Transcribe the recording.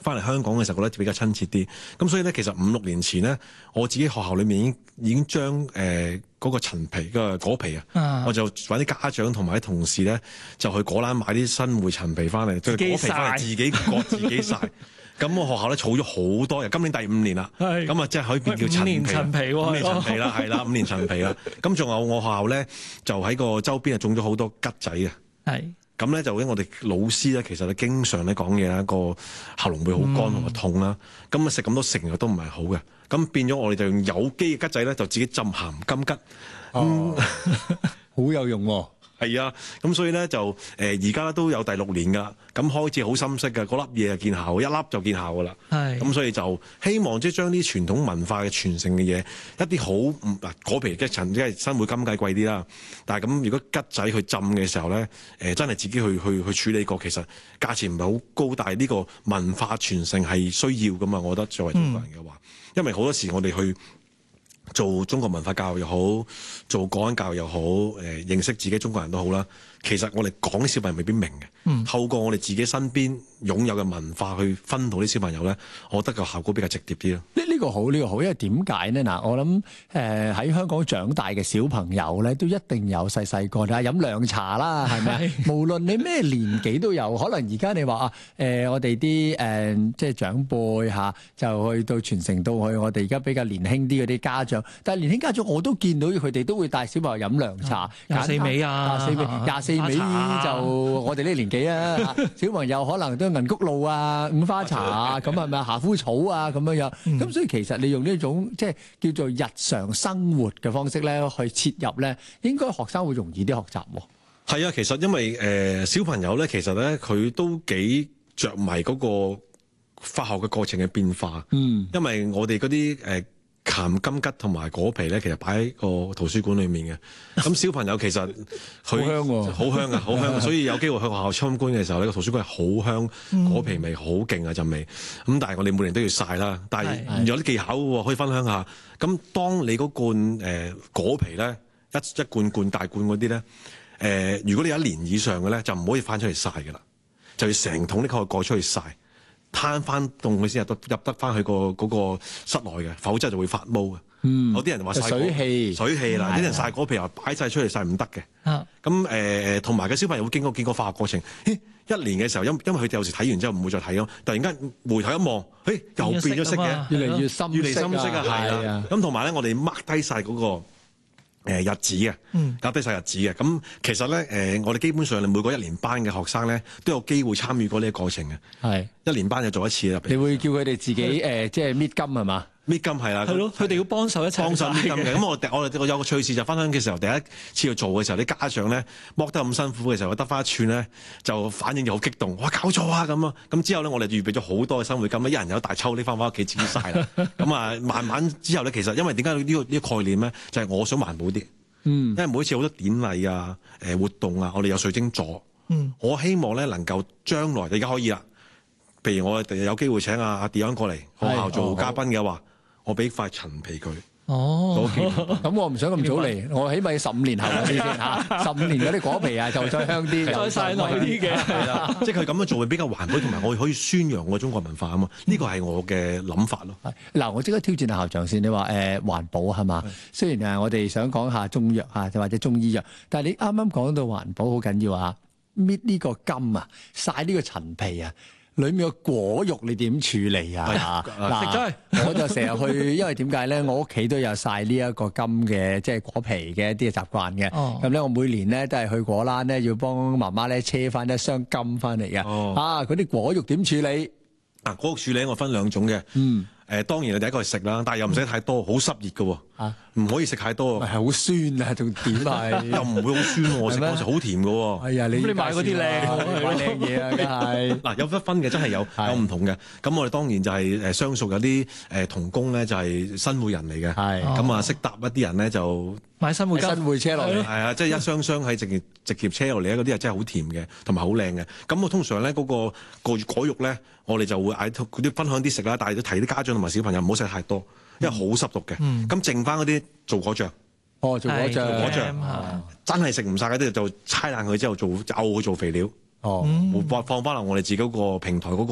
翻嚟香港嘅時候覺得比較親切啲。咁所以咧，其實5、6年前咧，我自己學校裏面已經將嗰個陳皮嘅果皮啊，我就揾啲家長同埋啲同事咧，就去果欄買啲新會陳皮翻嚟，即係果皮翻嚟自己割自己曬。咁我學校咧儲咗好多，今年第5年啦，咁啊即係可以變叫陳皮。5年陳皮喎，5年陳皮啦，係啦，5年陳皮啦。咁仲有我學校咧，就喺個周邊啊種咗好多桔仔嘅。係。咁咧就因為我哋老師咧，其實咧經常咧講嘢啦，個喉嚨會好乾同埋痛啦。咁啊食咁多成日都唔係好嘅。咁變咗我哋就用有機嘅桔仔咧，就自己浸鹹金桔。 好有用喎。 係啊，咁所以咧就而家都有第6年㗎，咁開始好深色嘅，嗰粒嘢就見效，一粒就見效㗎啦。係，咁所以就希望即係將啲傳統文化嘅傳承嘅嘢，一啲好果皮嘅陳，即係新會金桔貴啲啦。但係咁如果桔仔去浸嘅時候咧，真係自己去處理過，其實價錢唔係好高，但係呢個文化傳承係需要㗎嘛。我覺得作為中國人嘅話，因為好多時我哋去做中國文化教育又好，做國安教育又好，認識自己中國人都好啦。其實我哋講啲小朋友未必明嘅，透過我哋自己身邊擁有嘅文化去分到啲小朋友咧，我覺得個效果比較直接啲咯。 呢個好，呢個好，因為點解呢？嗱，我諗喺香港長大嘅小朋友咧，都一定有細細個啦，飲涼茶啦，係咪？無論你咩年紀都有，可能而家你話我哋啲即係長輩嚇，就去到傳承到去我哋而家比較年輕啲嗰啲家長，但係年輕家長我都見到佢哋都會帶小朋友飲涼茶， 廿四味啊， 廿四味就我哋呢年紀啊，小朋友可能都銀菊露啊、五花茶啊，咁係咪夏枯草啊咁樣樣？咁所以其實你用呢種即係叫做日常生活嘅方式咧，去切入咧，應該學生會容易啲學習喎。 係啊，其實因為小朋友咧，其實咧佢都幾着迷嗰個化學嘅過程嘅變化。因為我哋嗰啲鹹金桔同埋果皮咧，其實擺喺個圖書館裏面嘅。咁小朋友其實佢好香喎， 好香啊，好香啊！所以有機會去學校參觀嘅時候呢，個圖書館係好香，果皮味好勁啊陣味。咁但係我哋每年都要曬啦。但係有啲技巧喎，可以分享下。咁當你嗰罐果皮咧，一罐大罐嗰啲咧，如果你有1年以上嘅咧，就唔可以翻出嚟曬㗎啦，就要成桶拎開個蓋出去曬。攤翻凍佢先入得翻去嗰個室內嘅，否則就會發毛嘅。有啲人話曬水氣啦，啲人曬果皮又擺晒出嚟曬唔得嘅。咁同埋嘅小朋友會經過化學過程。1年嘅時候，因為佢哋有時睇完之後唔會再睇咯，突然間回頭一望，又變咗色嘅， 越嚟越深色啊，係啊。咁同埋咧，我哋 mark 低晒嗰個日子嘅，夾低晒日子嘅。咁其實咧，我哋基本上每個1年班嘅學生咧，都有機會參與過呢個過程嘅。係1年班就做一次啦。 你會叫佢哋自己即係搣金係嘛？ 搣金係啦， 係咯，佢哋要幫手一齊幫手搣金嘅。咁我有個趣事就分享嘅時候，第一次去做嘅時候，啲家長咧剝得咁辛苦嘅時候，得翻1寸咧，就反應就好激動，哇搞錯啊咁啊！咁之後咧，我哋預備咗好多嘅新會金，一人有一大抽拎翻屋企自己曬啦。咁啊，慢慢之後咧，其實因為點解呢個概念咧，就係我想環保啲。因為每一次好多典禮啊、活動啊，我哋有水晶座。我希望咧能夠將來，而家可以啦。譬如我哋有機會請阿 Dion 過嚟學校做嘉賓嘅話，我俾塊陳皮佢。 咁我唔想咁早嚟，我起碼要15年後先嚇。15年嗰啲果皮啊，就再香啲， 再曬耐啲嘅。 係啦，即係佢咁樣做會比較環保，同埋我可以宣揚我中國文化啊嘛。呢個係我嘅諗法咯。 嗱，我即刻挑戰下校長先。你話環保係嘛？雖然我哋想講下中藥嚇，或者中醫藥，但係你啱啱講到環保好緊要啊！搣呢個金啊，曬呢個陳皮啊。裏面嘅果肉你點處理啊？嗱，我就成日去，因為點解咧？我屋企都有曬呢一個金嘅，即係果皮嘅一啲嘅習慣嘅。咁咧，我每年咧都係去果欄咧，要幫媽媽咧車翻一箱金翻嚟嘅。嗰啲果肉點處理？ 果肉處理我分2種嘅。當然第一個係食啦，但係又唔使太多，好濕熱嘅喎，唔可以食太多。 係好酸啊，仲點係？ 又唔會好酸喎，食嗰時好甜嘅喎。 係啊，你買嗰啲靚嘢啊，梗係。 嗱，有得分嘅，真係有唔同嘅。咁我哋當然就係相熟有啲童工咧，就係新會人嚟嘅。咁啊，識搭一啲人咧就買新會車落嚟。 係啊，即係一箱箱係直接車落嚟嗰啲係真係好甜嘅，同埋好靚嘅。咁我通常咧嗰個果肉咧，我哋就會嗌嗰啲分享啲食啦，但係都提啲家長同埋小朋友唔好食太多，因為好濕毒嘅。咁剩翻嗰啲做果醬。 做果醬， 真係食唔晒嗰啲就拆爛佢之後漚佢做肥料。放翻落我哋自己嗰個平台嗰